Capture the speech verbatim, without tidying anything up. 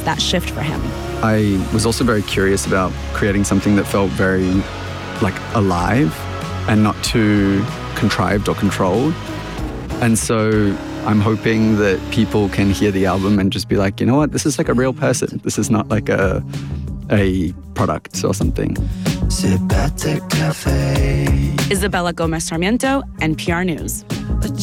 that shift for him. I was also very curious about creating something that felt very like alive and not too contrived or controlled. And so I'm hoping that people can hear the album and just be like, you know what, this is like a real person. This is not like a a product or something. Isabella Gomez Sarmiento, N P R News.